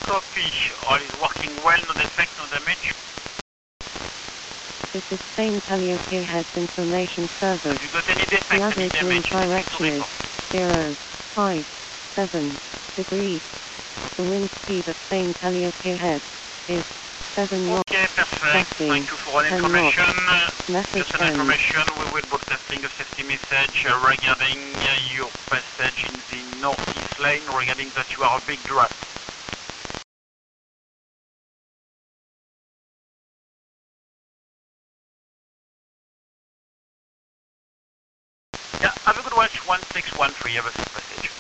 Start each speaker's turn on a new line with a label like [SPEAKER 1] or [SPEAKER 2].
[SPEAKER 1] Copy. All is working well, no defect, no damage.
[SPEAKER 2] This is Spain Calliope Heads Information Service.
[SPEAKER 1] Have you got any defect,
[SPEAKER 2] The
[SPEAKER 1] any
[SPEAKER 2] average wind
[SPEAKER 1] damage?
[SPEAKER 2] direction is 0.57 degrees. The wind speed at Spain Calliope Head is 7 knots.
[SPEAKER 1] Okay, perfect. Thank you for all information. Just an information, we will broadcasting a safety message regarding your passage in the northeast lane, regarding that you are a big draft. Yeah, have a good watch, 1613, have a safe passage.